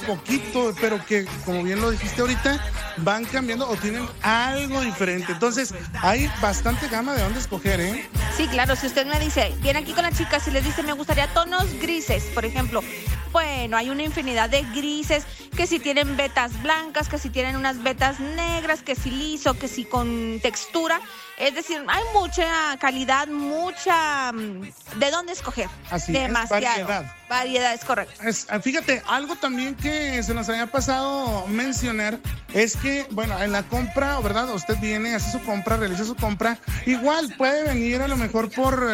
poquito, pero que, como bien lo dijiste ahorita, van cambiando o tienen algo diferente. Entonces, hay bastante gama de dónde escoger, ¿eh? Sí, claro, si usted me dice, viene aquí con las chicas y les dice, me gustaría tonos grises, por ejemplo. Bueno, hay una infinidad de grises, que si tienen vetas blancas, que si tienen unas vetas negras, que si liso, que si con textura. Es decir, hay mucha calidad, mucha... ¿De dónde escoger? Así demasiado. es, variedad. Variedad, es correcto. Fíjate, algo también que se nos había pasado mencionar es que, bueno, en la compra, ¿verdad? Usted viene, hace su compra, realiza su compra. Igual puede venir a lo mejor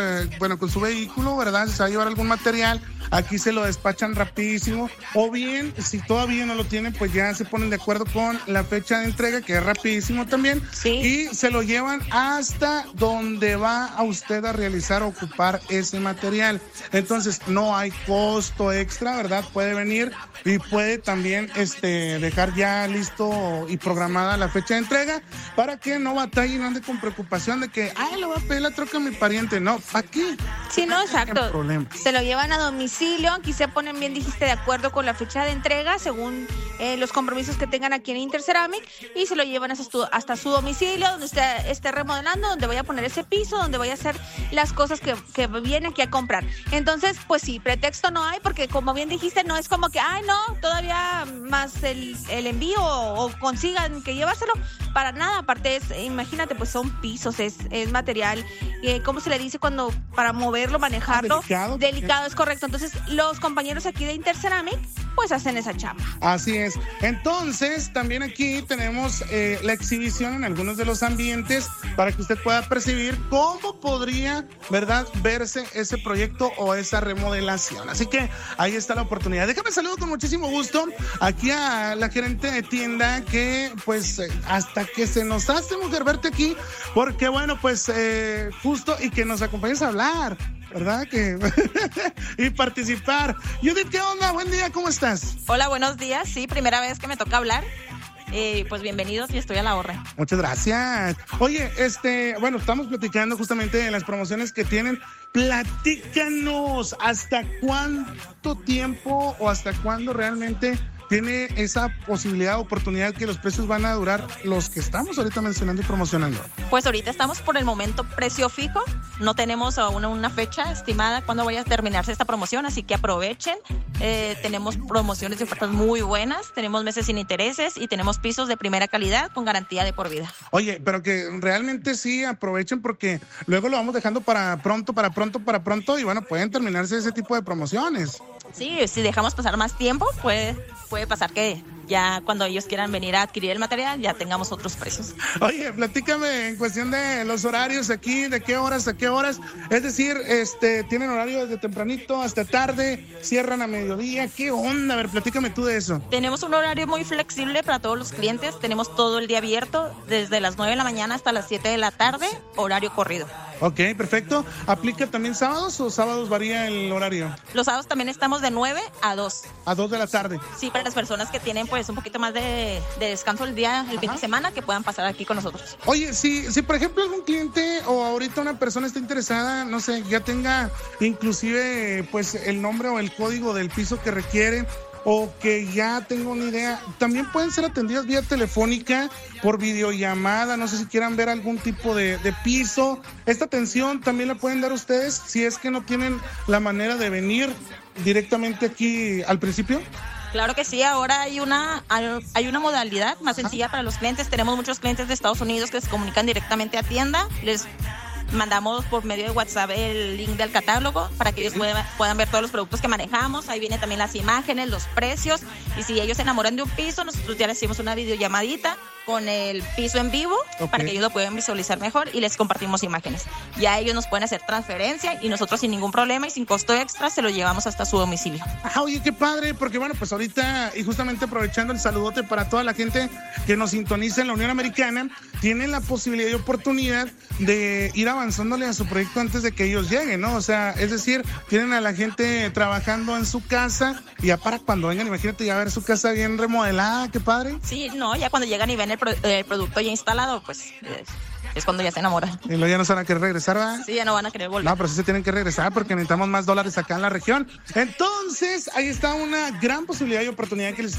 con su vehículo, ¿verdad? Si se va a llevar algún material, aquí se lo despachan rapidísimo. O bien, si todavía no lo tienen, pues ya se ponen de acuerdo con la fecha de entrega, que es rapidísimo también. Sí. Y se lo llevan hasta donde va a usted a realizar o ocupar ese material. Entonces, no hay costo extra, ¿verdad? Puede venir y puede también dejar ya listo y programada la fecha de entrega para que no batalle y no ande con preocupación de que, lo va a pedir la troca a mi pariente. No, aquí. Sí, no, exacto. Problemas. Se lo llevan a domicilio, aquí se ponen, bien dijiste, de acuerdo con la fecha de entrega, según los compromisos que tengan aquí en Interceramic, y se lo llevan hasta su domicilio, donde usted esté remodelando, donde vaya a poner ese piso, donde vaya a hacer las cosas que viene aquí a comprar. Entonces, pues sí, pretexto no hay, porque como bien dijiste, no es como que, todavía más el envío o consigan que llevárselo, para nada. Aparte imagínate, pues son pisos, es material, ¿cómo se le dice cuando para moverlo, manejarlo? Delicado, es correcto. Entonces, los compañeros aquí de Interceramic, pues hacen esa chamba. Así es. Entonces, también aquí tenemos la exhibición en algunos de los ambientes para que usted pueda percibir cómo podría, ¿verdad?, verse ese proyecto o esa remodelación. Así que ahí está la oportunidad. Déjame saludo con muchísimo gusto aquí a la gerente de tienda que, pues, hasta que se nos hace, mujer, verte aquí, porque, bueno, pues, justo y que nos acompañes a hablar, ¿verdad? Y participar. Judith, ¿qué onda? Buen día, ¿cómo estás? Hola, buenos días. Sí, primera vez que me toca hablar. Pues bienvenidos y estoy a la orden. Muchas gracias. Oye, estamos platicando justamente de las promociones que tienen. Platícanos, ¿hasta cuánto tiempo o hasta cuándo realmente tiene esa posibilidad, oportunidad que los precios van a durar los que estamos ahorita mencionando y promocionando? Pues ahorita estamos por el momento precio fijo, no tenemos aún una fecha estimada cuándo vaya a terminarse esta promoción, así que aprovechen. Tenemos promociones de ofertas muy buenas, tenemos meses sin intereses y tenemos pisos de primera calidad con garantía de por vida. Oye, pero que realmente sí aprovechen, porque luego lo vamos dejando para pronto y bueno, pueden terminarse ese tipo de promociones. Sí, si dejamos pasar más tiempo, puede pasar que ya cuando ellos quieran venir a adquirir el material ya tengamos otros precios. Oye, platícame en cuestión de los horarios aquí, de qué horas a qué horas. Es decir, ¿tienen horario desde tempranito hasta tarde? ¿Cierran a mediodía? ¿Qué onda? A ver, platícame tú de eso. Tenemos un horario muy flexible para todos los clientes. Tenemos todo el día abierto, desde las 9 de la mañana hasta las 7 de la tarde, horario corrido. Ok, perfecto. ¿Aplica también sábados o sábados varía el horario? Los sábados también estamos de 9 a 2. A 2 de la tarde. Sí, para las personas que tienen pues un poquito más de descanso el día, el fin de semana, que puedan pasar aquí con nosotros. Oye, si por ejemplo algún cliente o ahorita una persona está interesada, no sé, ya tenga inclusive pues el nombre o el código del piso que requiere, o que ya tengo una idea, también pueden ser atendidas vía telefónica, por videollamada, no sé si quieran ver algún tipo de piso. Esta atención también la pueden dar ustedes si es que no tienen la manera de venir directamente aquí al principio. Claro que sí, ahora hay una modalidad más sencilla para los clientes. Tenemos muchos clientes de Estados Unidos que se comunican directamente a tienda, les mandamos por medio de WhatsApp el link del catálogo para que ellos puedan ver todos los productos que manejamos. Ahí vienen también las imágenes, los precios, y si ellos se enamoran de un piso, nosotros ya les hacemos una videollamadita con el piso en vivo, para que ellos lo puedan visualizar mejor, y les compartimos imágenes. Ya ellos nos pueden hacer transferencia y nosotros sin ningún problema y sin costo extra se lo llevamos hasta su domicilio. Oye, qué padre, porque bueno, pues ahorita, y justamente aprovechando el saludote para toda la gente que nos sintoniza en la Unión Americana, tienen la posibilidad y oportunidad de ir avanzándole a su proyecto antes de que ellos lleguen, ¿no? O sea, es decir, tienen a la gente trabajando en su casa y ya para cuando vengan, imagínate ya ver su casa bien remodelada, qué padre. Sí, no, ya cuando llegan y ven el producto ya instalado, pues es cuando ya se enamoran. Y luego ya no se van a querer regresar, ¿verdad? Sí, ya no van a querer volver. No, pero sí se tienen que regresar porque necesitamos más dólares acá en la región. Entonces, ahí está una gran posibilidad y oportunidad que les